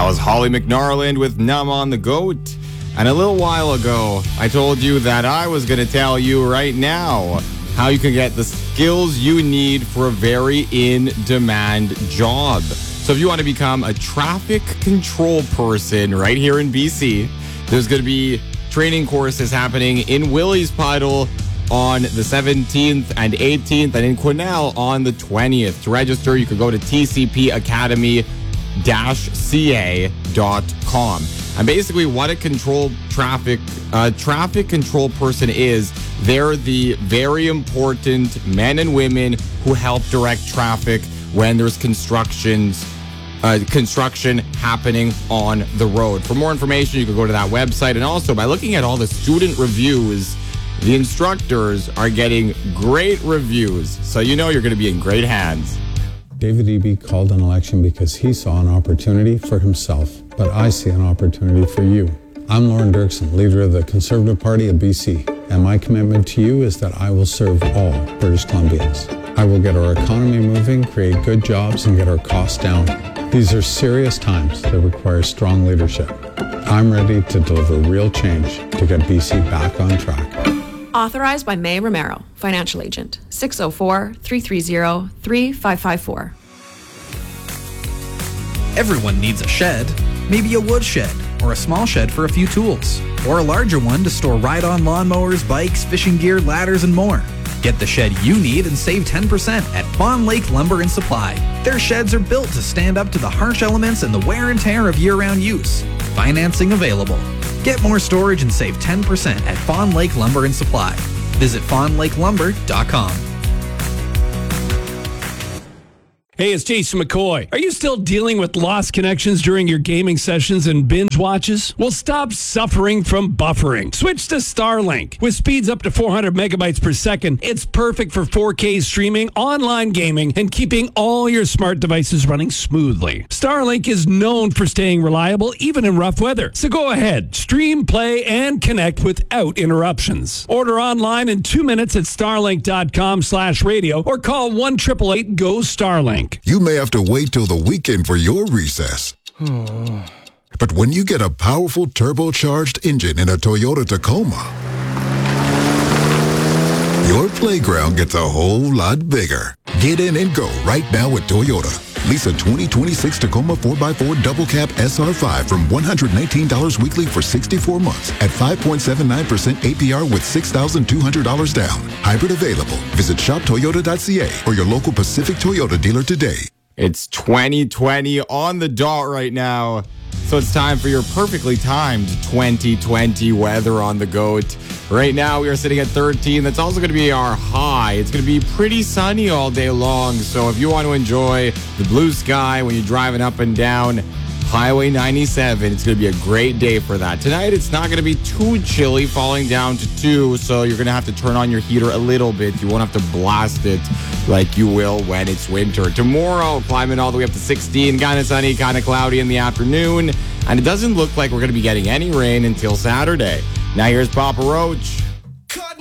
was Holly McNarland with Numb on the Goat. And a little while ago, I told you that I was going to tell you right now how you can get the skills you need for a very in-demand job. So if you want to become a traffic control person right here in BC, there's going to be training courses happening in Willie's Puddle on the 17th and 18th, and in Quesnel on the 20th. To register, you can go to tcpacademy-ca.com. And basically what a traffic control person is, they're the very important men and women who help direct traffic when there's construction happening on the road. For more information, you can go to that website. And also, by looking at all the student reviews, the instructors are getting great reviews. So you know you're going to be in great hands. David Eby called an election because he saw an opportunity for himself, but I see an opportunity for you. I'm Lauren Dirksen, leader of the Conservative Party of BC, and my commitment to you is that I will serve all British Columbians. I will get our economy moving, create good jobs, and get our costs down. These are serious times that require strong leadership. I'm ready to deliver real change to get BC back on track. Authorized by May Romero, Financial Agent, 604-330-3554. Everyone needs a shed. Maybe a wood shed, or a small shed for a few tools, or a larger one to store ride-on lawnmowers, bikes, fishing gear, ladders, and more. Get the shed you need and save 10% at Fawn Lake Lumber and Supply. Their sheds are built to stand up to the harsh elements and the wear and tear of year-round use. Financing available. Get more storage and save 10% at Fawn Lake Lumber and Supply. Visit fawnlakelumber.com. Hey, it's Jason McCoy. Are you still dealing with lost connections during your gaming sessions and binge watches? Well, stop suffering from buffering. Switch to Starlink. With speeds up to 400 megabytes per second, it's perfect for 4K streaming, online gaming, and keeping all your smart devices running smoothly. Starlink is known for staying reliable even in rough weather. So go ahead, stream, play, and connect without interruptions. Order online in 2 minutes at starlink.com/radio or call 1-888-GO-STARLINK. You may have to wait till the weekend for your recess. But when you get a powerful turbocharged engine in a Toyota Tacoma, your playground gets a whole lot bigger. Get in and go right now at Toyota. Lease a 2026 Tacoma 4x4 Double Cab SR5 from $119 weekly for 64 months at 5.79% APR with $6,200 down. Hybrid available. Visit shoptoyota.ca or your local Pacific Toyota dealer today. It's 2020 on the dot right now. So it's time for your perfectly timed 2020 weather on the goat. Right now we are sitting at 13. That's also going to be our high. It's going to be pretty sunny all day long. So if you want to enjoy the blue sky when you're driving up and down Highway 97, it's going to be a great day for that. Tonight it's not going to be too chilly, falling down to 2. So you're going to have to turn on your heater a little bit. You won't have to blast it like you will when it's winter. Tomorrow, climbing all the way up to 16, kind of sunny, kind of cloudy in the afternoon. And it doesn't look like we're going to be getting any rain until Saturday. Now here's Papa Roach.